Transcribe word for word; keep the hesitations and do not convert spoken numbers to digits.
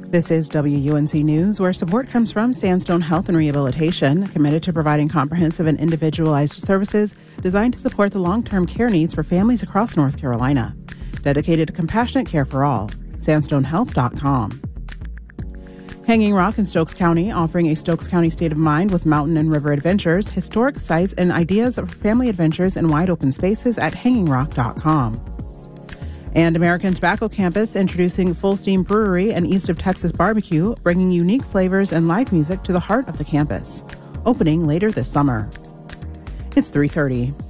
This is W U N C News, where support comes from Sandstone Health and Rehabilitation, committed to providing comprehensive and individualized services designed to support the long-term care needs for families across North Carolina. Dedicated to compassionate care for all. sandstone health dot com. Hanging Rock in Stokes County, offering a Stokes County state of mind with mountain and river adventures, historic sites, and ideas for family adventures in wide open spaces at hanging rock dot com. And American Tobacco Campus introducing Full Steam Brewery and East of Texas Barbecue, bringing unique flavors and live music to the heart of the campus. Opening later this summer. It's three thirty.